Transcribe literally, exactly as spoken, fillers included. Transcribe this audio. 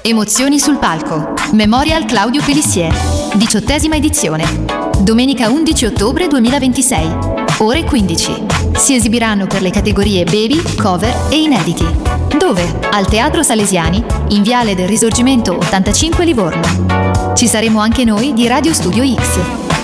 Emozioni sul palco. Memorial Claudio Pelissier. Diciottesima edizione. Domenica undici ottobre duemilaventisei. Ore quindici. Si esibiranno per le categorie Baby, Cover e Inediti. Dove? Al Teatro Salesiani, in Viale del Risorgimento ottantacinque Livorno. Ci saremo anche noi di Radio Studio X.